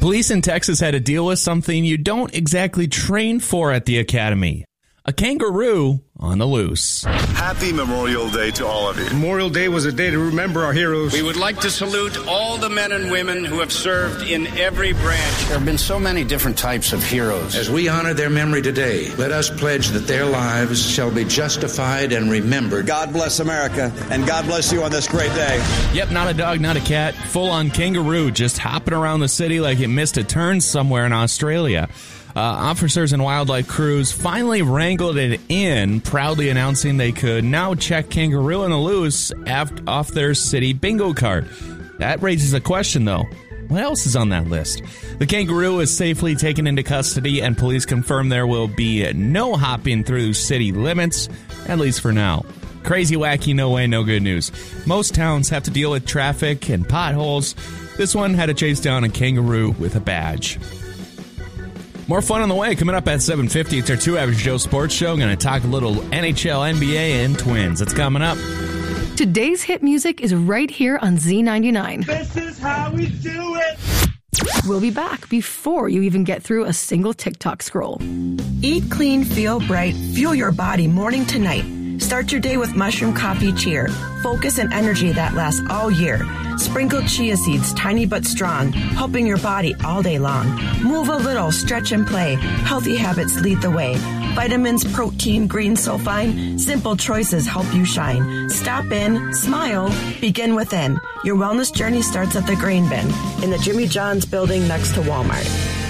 Police in Texas had to deal with something you don't exactly train for at the academy. A kangaroo on the loose. Happy Memorial Day to all of you. Memorial Day was a day to remember our heroes. We would like to salute all the men and women who have served in every branch. There have been so many different types of heroes. As we honor their memory today, let us pledge that their lives shall be justified and remembered. God bless America, and God bless you on this great day. Yep, not a dog, not a cat. Full-on kangaroo just hopping around the city like it missed a turn somewhere in Australia. Officers and wildlife crews finally wrangled it in, proudly announcing they could now check kangaroo on the loose off their city bingo card. That raises a question, though. What else is on that list? The kangaroo is safely taken into custody, and police confirm there will be no hopping through city limits, at least for now. Crazy, wacky, no way, no good news. Most towns have to deal with traffic and potholes. This one had to chase down a kangaroo with a badge. More fun on the way. Coming up at 7:50, it's our 2 Average Joe Sports Show. Going to talk a little NHL, NBA, and Twins. It's coming up. Today's hit music is right here on Z99. This is how we do it. We'll be back before you even get through a single TikTok scroll. Eat clean, feel bright, fuel your body morning to night. Start your day with Mushroom Coffee Cheer. Focus and energy that lasts all year. Sprinkled chia seeds, tiny but strong, helping your body all day long. Move a little, stretch and play. Healthy habits lead the way. Vitamins, protein, green, so fine. Simple choices help you shine. Stop in, smile, begin within. Your wellness journey starts at the grain bin in the Jimmy John's building next to Walmart.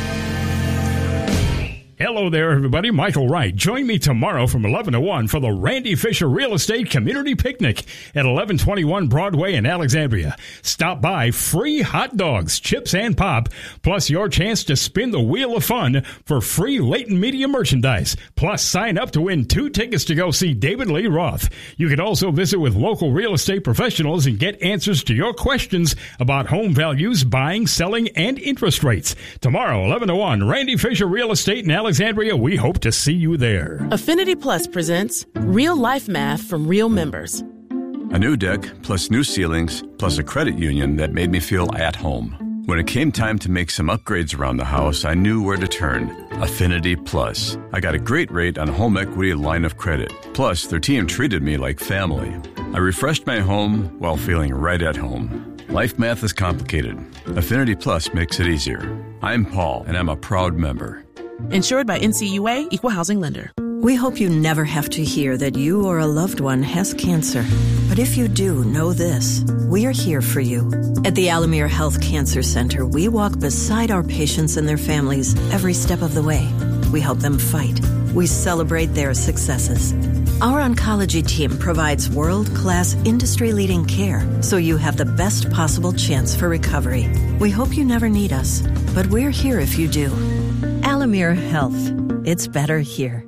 Hello there, everybody. Michael Wright. Join me tomorrow from 11 to 1 for the Randy Fisher Real Estate Community Picnic at 1121 Broadway in Alexandria. Stop by, free hot dogs, chips, and pop, plus your chance to spin the Wheel of Fun for free Leighton Media merchandise. Plus, sign up to win 2 tickets to go see David Lee Roth. You can also visit with local real estate professionals and get answers to your questions about home values, buying, selling, and interest rates. Tomorrow, 11 to 1, Randy Fisher Real Estate in Alexandria. We hope to see you there. Affinity Plus presents Real Life Math from Real Members. A new deck, plus new ceilings, plus a credit union that made me feel at home. When it came time to make some upgrades around the house, I knew where to turn. Affinity Plus. I got a great rate on a home equity line of credit. Plus, their team treated me like family. I refreshed my home while feeling right at home. Life math is complicated. Affinity Plus makes it easier. I'm Paul, and I'm a proud member. Insured by NCUA, Equal Housing Lender. We hope you never have to hear that you or a loved one has cancer. But if you do, know this. We are here for you. At the Alamere Health Cancer Center, we walk beside our patients and their families every step of the way. We help them fight. We celebrate their successes. Our oncology team provides world-class, industry-leading care, so you have the best possible chance for recovery. We hope you never need us, but we're here if you do. Alamere Health. It's better here.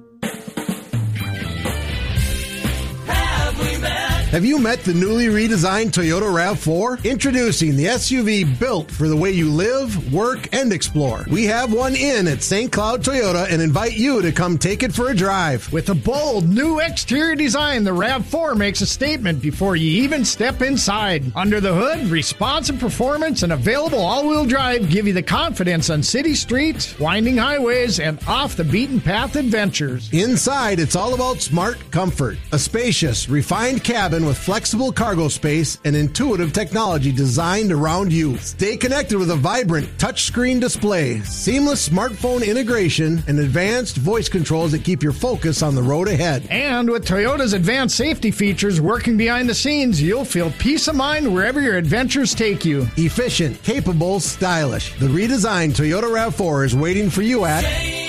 Have you met the newly redesigned Toyota RAV4? Introducing the SUV built for the way you live, work, and explore. We have one in at St. Cloud Toyota and invite you to come take it for a drive. With a bold new exterior design, the RAV4 makes a statement before you even step inside. Under the hood, responsive performance and available all-wheel drive give you the confidence on city streets, winding highways, and off-the-beaten-path adventures. Inside, it's all about smart comfort. A spacious, refined cabin with flexible cargo space and intuitive technology designed around you. Stay connected with a vibrant touchscreen display, seamless smartphone integration, and advanced voice controls that keep your focus on the road ahead. And with Toyota's advanced safety features working behind the scenes, you'll feel peace of mind wherever your adventures take you. Efficient, capable, stylish. The redesigned Toyota RAV4 is waiting for you at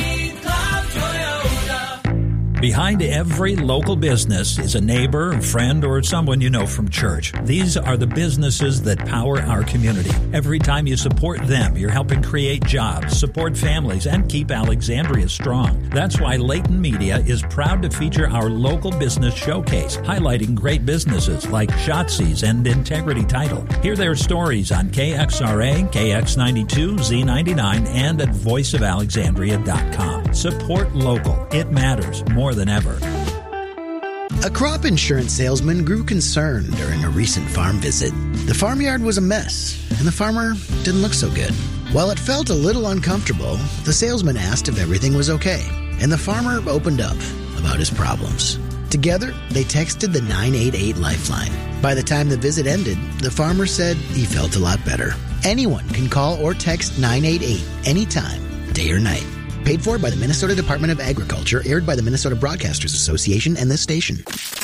Behind every local business is a neighbor, a friend, or someone you know from church. These are the businesses that power our community. Every time you support them, you're helping create jobs, support families, and keep Alexandria strong. That's why Leighton Media is proud to feature our local business showcase, highlighting great businesses like Shotzi's and Integrity Title. Hear their stories on KXRA, KX92, Z99, and at voiceofalexandria.com. Support local. It matters more than ever. A crop insurance salesman grew concerned during a recent farm visit. The farmyard was a mess, and the farmer didn't look so good. While it felt a little uncomfortable, the salesman asked if everything was okay, and the farmer opened up about his problems. Together, they texted the 988 Lifeline. By the time the visit ended, the farmer said he felt a lot better. Anyone can call or text 988 anytime, day or night. Paid for by the Minnesota Department of Agriculture, aired by the Minnesota Broadcasters Association and this station.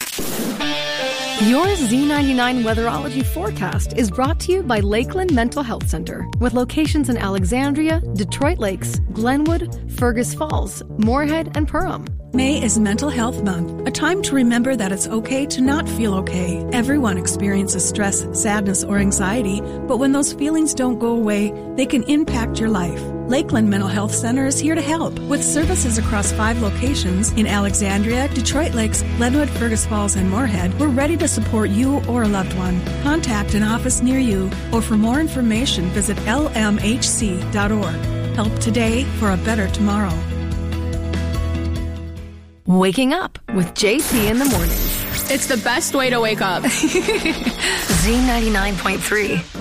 Your Z99 Weatherology forecast is brought to you by Lakeland Mental Health Center, with locations in Alexandria, Detroit Lakes, Glenwood, Fergus Falls, Moorhead, and Perham. May is Mental Health Month, a time to remember that it's okay to not feel okay. Everyone experiences stress, sadness, or anxiety, but when those feelings don't go away, they can impact your life. Lakeland Mental Health Center is here to help with services across 5 locations in Alexandria, Detroit Lakes, Glenwood, Fergus Falls, and Moorhead. We're ready to support you or a loved one. Contact an office near you, or for more information, visit lmhc.org. Help today for a better tomorrow. Waking up with JP in the mornings. It's the best way to wake up. Z99.3.